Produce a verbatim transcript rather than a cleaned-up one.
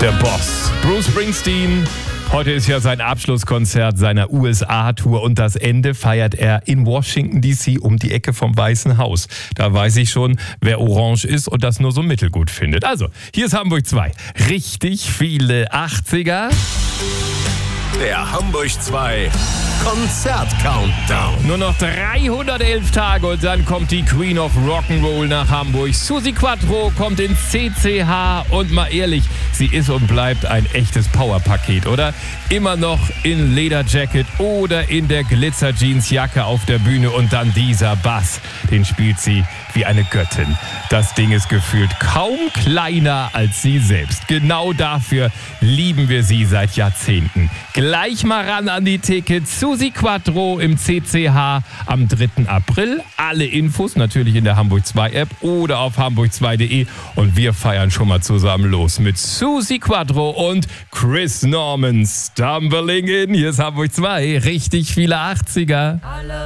Der Boss, Bruce Springsteen. Heute ist ja sein Abschlusskonzert seiner U S A-Tour und das Ende feiert er in Washington D C um die Ecke vom Weißen Haus. Da weiß ich schon, wer orange ist und das nur so mittelgut findet. Also, hier ist Hamburg zwei. Richtig viele achtziger. Der Hamburg zwei Konzert-Countdown. Nur noch dreihundertelf Tage und dann kommt die Queen of Rock'n'Roll nach Hamburg. Suzi Quatro kommt ins C C H und mal ehrlich, sie ist und bleibt ein echtes Powerpaket, oder? Immer noch in Lederjacket oder in der Glitzer-Jeans-Jacke auf der Bühne und dann dieser Bass. Den spielt sie wie eine Göttin. Das Ding ist gefühlt kaum kleiner als sie selbst. Genau dafür lieben wir sie seit Jahrzehnten. Gleich mal ran an die Tickets. Suzi Quatro im C C H am dritten April. Alle Infos natürlich in der Hamburg zwei App oder auf hamburg zwei punkt de. Und wir feiern schon mal zusammen los mit Suzi Quatro und Chris Norman. Stumbling in. Hier ist Hamburg zwei. Richtig viele achtziger.